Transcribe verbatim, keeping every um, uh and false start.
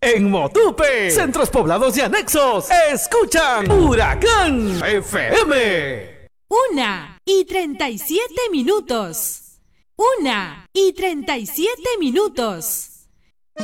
En Motupe, centros poblados y anexos, escuchan Huracán F M. Una y treinta y siete minutos. Una y treinta y siete minutos.